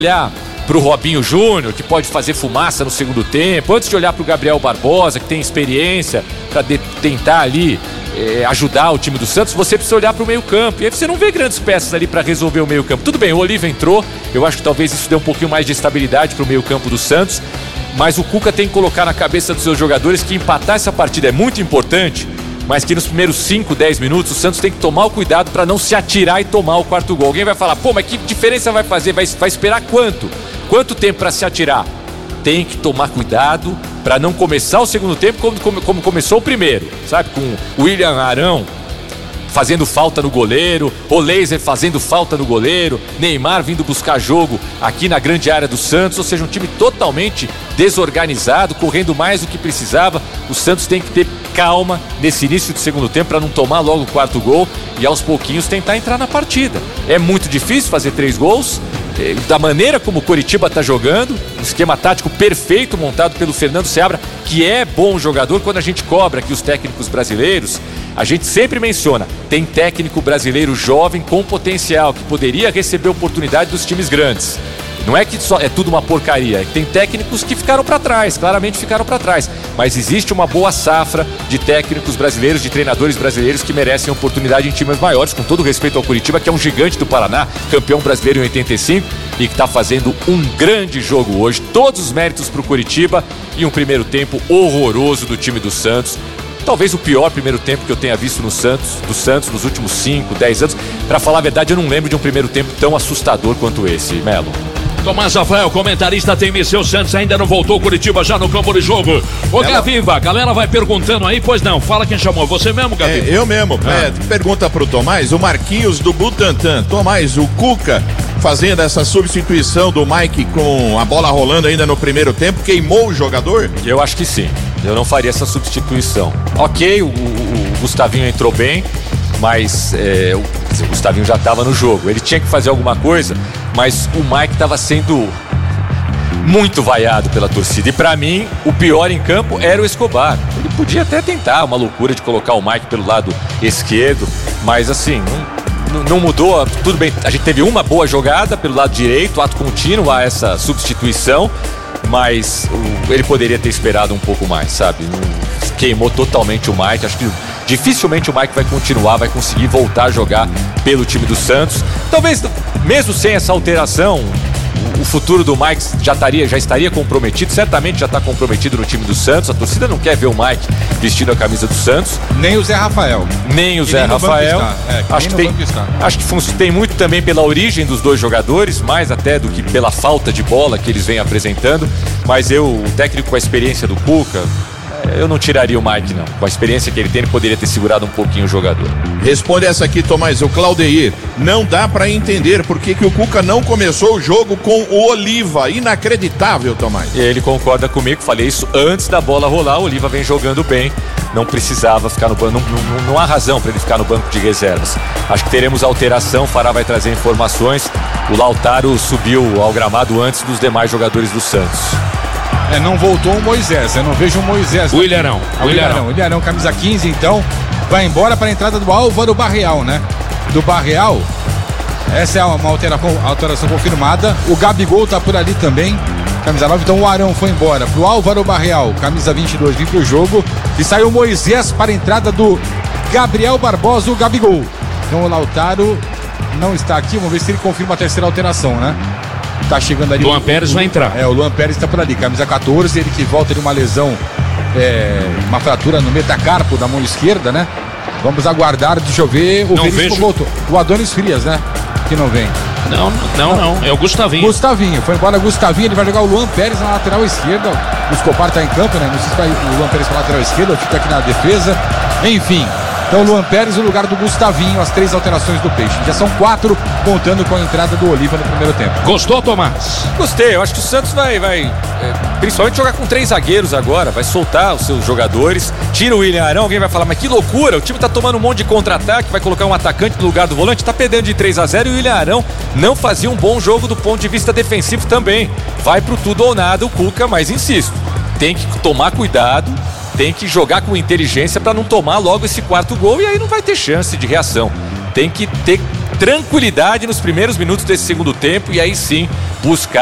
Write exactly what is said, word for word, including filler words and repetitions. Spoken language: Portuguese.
olhar para o Robinho Júnior, que pode fazer fumaça no segundo tempo, antes de olhar para o Gabriel Barbosa, que tem experiência para tentar ali é, ajudar o time do Santos, você precisa olhar para o meio campo. E aí você não vê grandes peças ali para resolver o meio campo. Tudo bem, o Oliva entrou, eu acho que talvez isso dê um pouquinho mais de estabilidade para o meio campo do Santos, mas o Cuca tem que colocar na cabeça dos seus jogadores que empatar essa partida é muito importante, mas que nos primeiros cinco, dez minutos o Santos tem que tomar o cuidado para não se atirar e tomar o quarto gol. Alguém vai falar, pô, mas que diferença vai fazer? Vai, vai esperar quanto? Quanto tempo para se atirar? Tem que tomar cuidado para não começar o segundo tempo como, como, como começou o primeiro, sabe? Com o William Arão fazendo falta no goleiro, o Laser fazendo falta no goleiro, Neymar vindo buscar jogo aqui na grande área do Santos, ou seja, um time totalmente desorganizado, correndo mais do que precisava. O Santos tem que ter calma nesse início de segundo tempo para não tomar logo o quarto gol e aos pouquinhos tentar entrar na partida. É muito difícil fazer três gols, da maneira como o Coritiba está jogando, um esquema tático perfeito montado pelo Fernando Seabra, que é bom jogador. Quando a gente cobra aqui os técnicos brasileiros, a gente sempre menciona, tem técnico brasileiro jovem com potencial, que poderia receber oportunidade dos times grandes. Não é que só é tudo uma porcaria, é que tem técnicos que ficaram para trás, claramente ficaram para trás. Mas existe uma boa safra de técnicos brasileiros, de treinadores brasileiros que merecem oportunidade em times maiores, com todo respeito ao Coritiba, que é um gigante do Paraná, campeão brasileiro em oitenta e cinco e que está fazendo um grande jogo hoje. Todos os méritos para o Coritiba e um primeiro tempo horroroso do time do Santos. Talvez o pior primeiro tempo que eu tenha visto no Santos, do Santos nos últimos cinco, dez anos. Para falar a verdade, eu não lembro de um primeiro tempo tão assustador quanto esse, Melo. Tomás Rafael, comentarista, tem Misseu Santos, ainda não voltou, Curitiba já no campo de jogo. Ô, Gaviva, a galera vai perguntando aí, pois não, fala quem chamou, você mesmo, Gaviva? É, eu mesmo, ah. é, pergunta pro Tomás, o Marquinhos do Butantan. Tomás, o Cuca fazendo essa substituição do Mike com a bola rolando ainda no primeiro tempo, queimou o jogador? Eu acho que sim, eu não faria essa substituição. Ok, o, o, o Gustavinho entrou bem, mas é, o, o Gustavinho já estava no jogo, ele tinha que fazer alguma coisa, mas o Mike estava sendo muito vaiado pela torcida, e para mim o pior em campo era o Escobar. Ele podia até tentar uma loucura de colocar o Mike pelo lado esquerdo, mas assim, não, não mudou, tudo bem, a gente teve uma boa jogada pelo lado direito, ato contínuo a essa substituição, mas o, ele poderia ter esperado um pouco mais, sabe? Queimou totalmente o Mike, acho que dificilmente o Mike vai continuar, vai conseguir voltar a jogar pelo time do Santos. Talvez, mesmo sem essa alteração, o futuro do Mike já estaria, já estaria comprometido, certamente já está comprometido no time do Santos. A torcida não quer ver o Mike vestindo a camisa do Santos. Nem o Zé Rafael. Nem o que Zé nem Rafael. É, que acho, que tem, acho que tem muito também pela origem dos dois jogadores, mais até do que pela falta de bola que eles vêm apresentando. Mas eu, o técnico com a experiência do Cuca, eu não tiraria o Mike, não. Com a experiência que ele tem, ele poderia ter segurado um pouquinho o jogador. Responde essa aqui, Tomás, o Claudeir. Não dá pra entender por que, que o Cuca não começou o jogo com o Oliva. Inacreditável, Tomás. Ele concorda comigo, falei isso antes da bola rolar. O Oliva vem jogando bem, não precisava ficar no banco, não, não, não há razão para ele ficar no banco de reservas. Acho que teremos alteração, o Fará vai trazer informações. O Lautaro subiu ao gramado antes dos demais jogadores do Santos. É, não voltou o Moisés, eu não vejo o Moisés. O Ilharão. O Ilharão, o Ilharão, camisa quinze, então, vai embora para a entrada do Álvaro Barreal, né? Do Barreal, essa é uma alteração, alteração confirmada. O Gabigol tá por ali também, camisa nove, então o Arão foi embora pro Álvaro Barreal, camisa vinte e dois, vem pro jogo. E saiu o Moisés para a entrada do Gabriel Barbosa, o Gabigol. Então o Lautaro não está aqui, vamos ver se ele confirma a terceira alteração, né? Tá chegando ali. Luan o, Pérez o, vai entrar. É, o Luan Pérez tá por ali, camisa quatorze, ele que volta de uma lesão, é, uma fratura no metacarpo da mão esquerda, né? Vamos aguardar, deixa eu ver. O não Veríssimo vejo... voltou. O Adonis Frias, né? Que não vem. Não, não, não. É o Gustavinho. Gustavinho. Foi embora Gustavinho. Ele vai jogar o Luan Pérez na lateral esquerda. O Escobar tá em campo, né? Não sei se vai o Luan Pérez pra lateral esquerda, fica aqui na defesa. Enfim. Então, Luan Pérez no lugar do Gustavinho, as três alterações do Peixe. Já são quatro, contando com a entrada do Oliva no primeiro tempo. Gostou, Tomás? Gostei, eu acho que o Santos vai, vai é, principalmente jogar com três zagueiros agora, vai soltar os seus jogadores, tira o William Arão, alguém vai falar, mas que loucura, o time tá tomando um monte de contra-ataque, vai colocar um atacante no lugar do volante, tá perdendo de três a zero e o William Arão não fazia um bom jogo do ponto de vista defensivo também. Vai pro tudo ou nada o Cuca, mas insisto, tem que tomar cuidado, tem que jogar com inteligência para não tomar logo esse quarto gol e aí não vai ter chance de reação. Tem que ter tranquilidade nos primeiros minutos desse segundo tempo e aí sim buscar